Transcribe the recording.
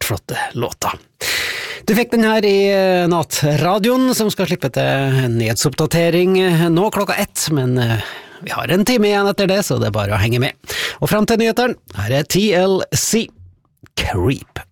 flotte låter. Du fikk den her i nattradioen, som skal slippe til nyhetsoppdatering nå klokka 1, men vi har en time igjen etter det, så det er bare å henge med. Og frem til nyheteren, her er TLC Creep.